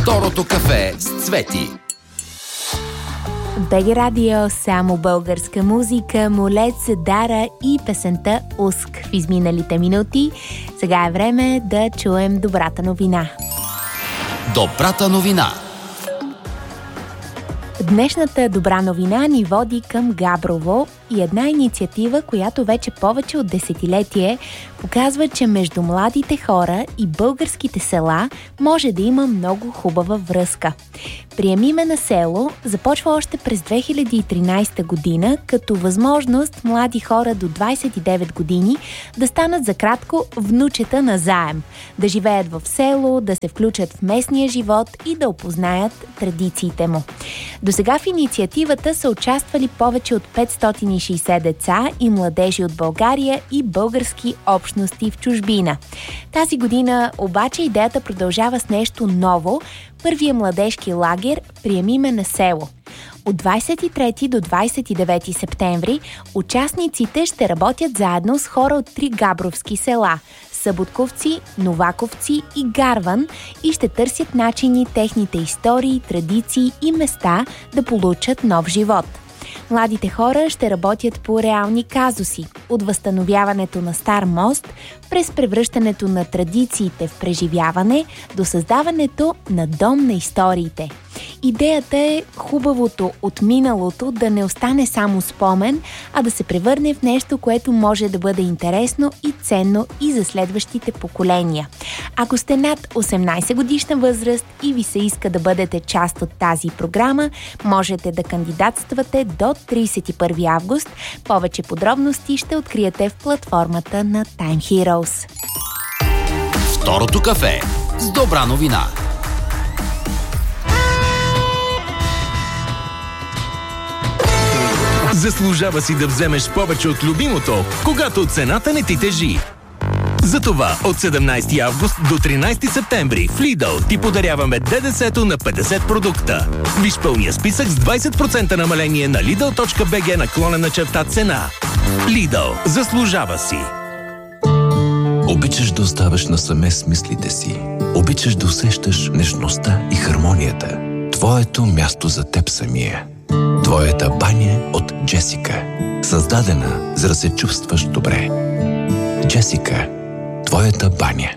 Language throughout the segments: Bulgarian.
Второто кафе с Цвети. БГ Радио, само българска музика, Молец, Дара и песента Уск в изминалите минути. Сега е време да чуем добрата новина. Добрата новина. Днешната добра новина ни води към Габрово и една инициатива, която вече повече от десетилетие показва, че между младите хора и българските села може да има много хубава връзка. Приеми ме на село започва още през 2013 година като възможност млади хора до 29 години да станат за кратко внучета на заем, да живеят в село, да се включат в местния живот и да опознаят традициите му. До сега в инициативата са участвали повече от 560 деца и младежи от България и български общности в чужбина. Тази година обаче идеята продължава с нещо ново – първия младежки лагер "Приеми ме на село". От 23 до 29 септември участниците ще работят заедно с хора от 3 габровски села – Съботковци, Новаковци и Гарван, и ще търсят начини техните истории, традиции и места да получат нов живот. Младите хора ще работят по реални казуси – от възстановяването на стар мост, през превръщането на традициите в преживяване, до създаването на дом на историите. Идеята е хубавото от миналото да не остане само спомен, а да се превърне в нещо, което може да бъде интересно и ценно и за следващите поколения. Ако сте над 18 годишна възраст и ви се иска да бъдете част от тази програма, можете да кандидатствате до 31 август. Повече подробности ще откриете в платформата на Time Heroes. Второто кафе с добра новина. Заслужава си да вземеш повече от любимото, когато цената не ти тежи. Затова от 17 август до 13 септември в Lidl ти подаряваме ДДС-то на 50 продукта. Виж пълния списък с 20% намаление на lidl.bg/цена. Lidl, заслужава си. Обичаш да оставаш насаме с мислите си. Обичаш да усещаш нежността и хармонията. Твоето място за теб самия. Твоята баня от Джесика. Създадена, за да се чувстваш добре. Джесика. Твоята баня.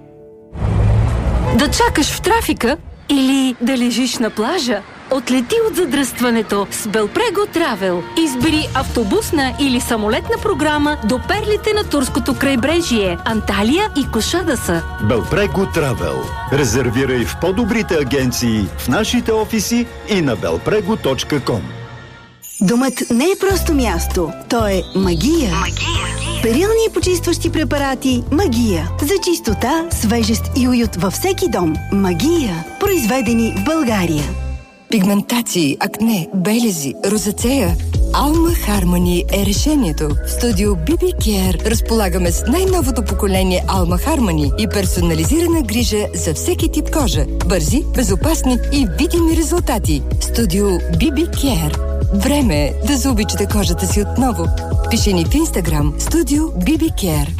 Да чакаш в трафика или да лежиш на плажа? Отлети от задръстването с Белпрего Travel. Избери автобусна или самолетна програма до перлите на турското крайбрежие, Анталия и Кошадаса. Белпрего Travel. Резервирай в по-добрите агенции, в нашите офиси и на belprego.com. Домът не е просто място, то е магия. Перилни и почистващи препарати Магия. За чистота, свежест и уют във всеки дом. Магия. Произведени в България. Пигментации, акне, белези, розацея. Alma Harmony е решението. В студио BB Care разполагаме с най-новото поколение Alma Harmony и персонализирана грижа за всеки тип кожа. Бързи, безопасни и видими резултати. Студио BB Care. Време е да заобичате кожата си отново. Пиши ни в Инстаграм Студио BB Care.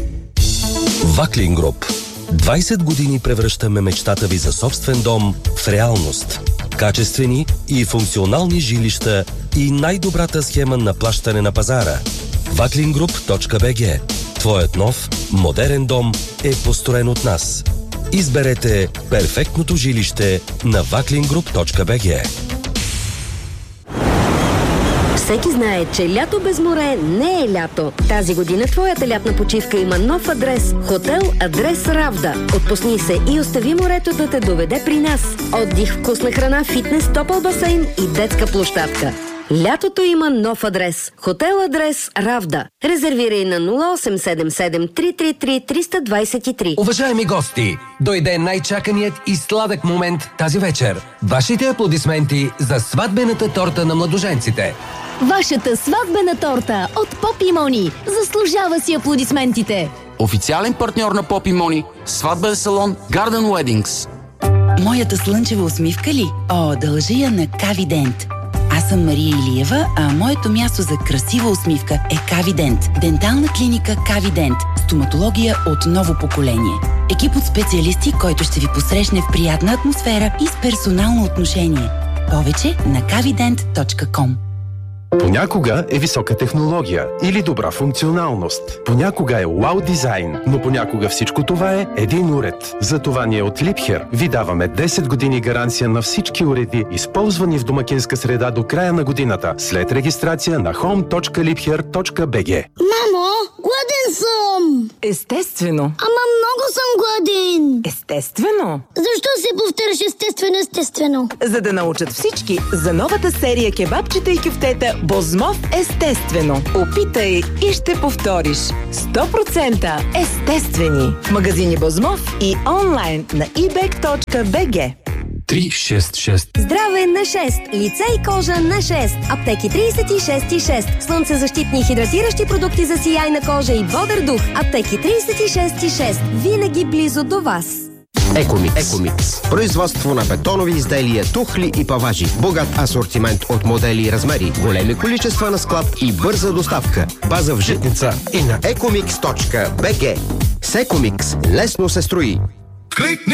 Ваклин Груп. 20 години превръщаме мечтата ви за собствен дом в реалност. Качествени и функционални жилища и най-добрата схема на плащане на пазара. Vaklingroup.bg. Твоят нов, модерен дом е построен от нас. Изберете перфектното жилище на Vaklingroup.bg. Всеки знае, че лято без море не е лято. Тази година твоята лятна почивка има нов адрес. Хотел Адрес Равда. Отпусни се и остави морето да те доведе при нас. Отдих, вкусна храна, фитнес, топъл басейн и детска площадка. Лятото има нов адрес. Хотел Адрес Равда. Резервирай на 0877 333 323. Уважаеми гости, дойде най-чаканият и сладък момент тази вечер. Вашите аплодисменти за сватбената торта на младоженците. Вашата сватбена торта от Поп и Мони заслужава си аплодисментите. Официален партньор на Поп и Мони, сватбен салон Garden Weddings. Моята слънчева усмивка ли? О, дължи я на Кавидент. Аз Аз съм Мария Илиева, а моето място за красива усмивка е Кавидент. Дентална клиника Кавидент. Стоматология от ново поколение. Екип от специалисти, който ще ви посрещне в приятна атмосфера и с персонално отношение. Повече на kavident.com. Понякога е висока технология или добра функционалност. Понякога е вау дизайн, но понякога всичко това е един уред. Затова ние от Liebherr ви даваме 10 години гаранция на всички уреди, използвани в домакинска среда до края на годината, след регистрация на home.liebherr.bg. Мамо, гладен съм! Естествено. Ама много съм гладен. Естествено. Защо се повтаряш естествено? За да научат всички за новата серия кебабчета и кюфтета Бозмов естествено. Опитай и ще повториш. 100% естествени. В магазини Бозмов и онлайн на ebag.bg. 366. Здраве на 6. Лице и кожа на 6. Аптеки 36,6. Слънцезащитни и хидратиращи продукти за сияйна кожа и бодър дух. Аптеки 36,6. Винаги близо до вас. Екомикс. Производство на бетонови изделия, тухли и паважи. Богат асортимент от модели и размери. Големи количества на склад и бърза доставка. База в Житница и на ecomix.bg. С Екомикс лесно се строи. Кликни